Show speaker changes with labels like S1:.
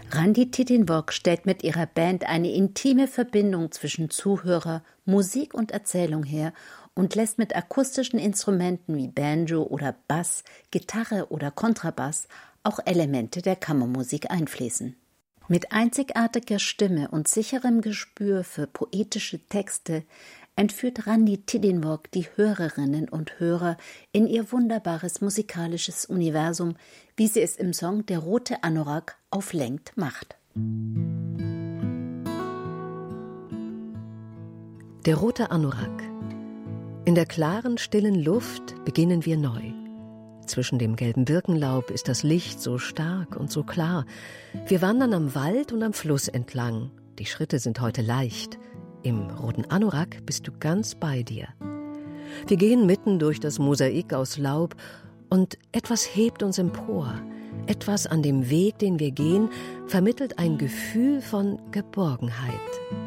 S1: Randi Tidinwok stellt mit ihrer Band eine intime Verbindung zwischen Zuhörer, Musik und Erzählung her und lässt mit akustischen Instrumenten wie Banjo oder Bass, Gitarre oder Kontrabass auch Elemente der Kammermusik einfließen. Mit einzigartiger Stimme und sicherem Gespür für poetische Texte entführt Randi Tidinwok die Hörerinnen und Hörer in ihr wunderbares musikalisches Universum, wie sie es im Song Der rote Anorak auf Lenkt macht.
S2: Der rote Anorak. In der klaren, stillen Luft beginnen wir neu. Zwischen dem gelben Birkenlaub ist das Licht so stark und so klar. Wir wandern am Wald und am Fluss entlang. Die Schritte sind heute leicht. Im roten Anorak bist du ganz bei dir. Wir gehen mitten durch das Mosaik aus Laub und etwas hebt uns empor. Etwas an dem Weg, den wir gehen, vermittelt ein Gefühl von Geborgenheit.